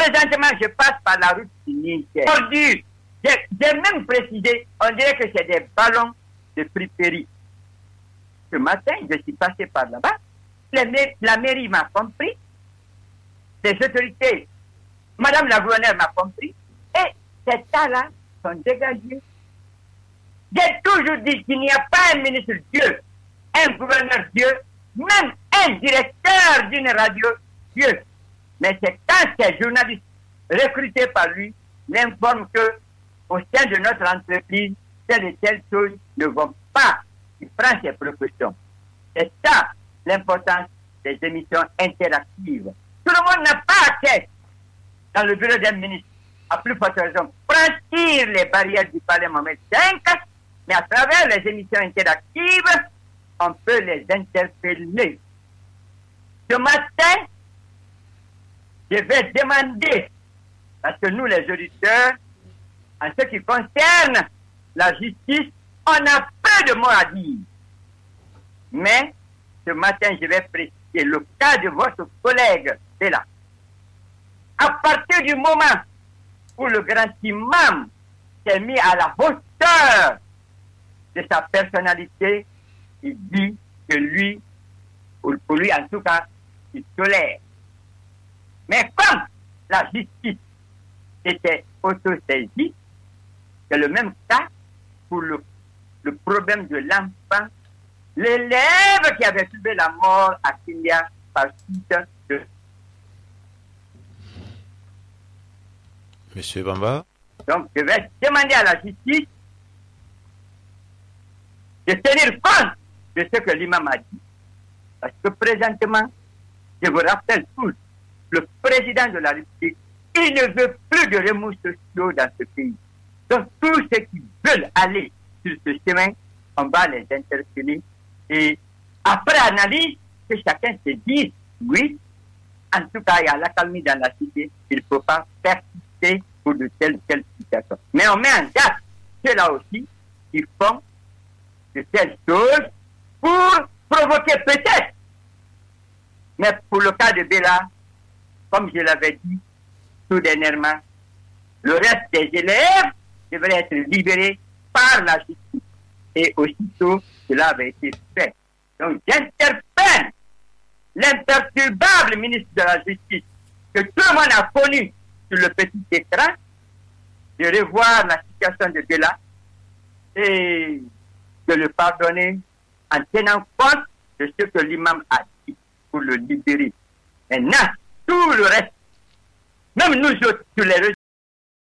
Présentement, je passe par la route du Niger. Aujourd'hui, j'ai même précisé, on dirait que c'est des ballons de friperie. Ce matin, je suis passé par là-bas. La mairie m'a compris. Les autorités, Madame la gouverneure m'a compris. Et ces tas-là sont dégagés. J'ai toujours dit qu'il n'y a pas un ministre Dieu, un gouverneur Dieu, même un directeur d'une radio Dieu. Mais c'est quand ces journalistes recrutés par lui l'informent que au sein de notre entreprise, telle et telle chose ne vont pas. Il prend ses précautions. C'est ça l'importance des émissions interactives. Tout le monde n'a pas accès dans le bureau d'un ministre. À plus forte raison, franchir les barrières du palais Mohamed V, mais à travers les émissions interactives, on peut les interpeller. Ce matin, je vais demander, parce que nous les auditeurs, en ce qui concerne la justice, on a peu de mots à dire. Mais ce matin, je vais préciser le cas de votre collègue Bella. À partir du moment où le grand imam s'est mis à la hauteur de sa personnalité, il dit que lui, pour lui en tout cas, il tolère. Mais comme la justice était autosaisie, c'est le même cas pour le problème de l'enfant, l'élève qui avait subi la mort à Kenya par suite de... Monsieur Bamba. Donc, je vais demander à la justice de tenir compte de ce que l'imam a dit. Parce que présentement, je vous rappelle tous, le président de la République, il ne veut plus de remous sociaux dans ce pays. Donc, tous ceux qui veulent aller sur ce chemin, on va les interpeller. Et après analyse, que chacun se dise, oui, en tout cas, il y a l'accalmie dans la cité, il ne faut pas persister pour de telles situations. Mais on met en garde ceux-là aussi qui font de telles choses pour provoquer peut-être. Mais pour le cas de Bella, comme je l'avais dit tout dernièrement, le reste des élèves devrait être libéré par la justice. Et aussitôt, cela avait été fait. Donc, j'interpelle l'imperturbable ministre de la Justice, que tout le monde a connu sur le petit écran, de revoir la situation de Bella et de le pardonner en tenant compte de ce que l'imam a dit pour le libérer. Maintenant, tout le reste, même nous autres, sur les réseaux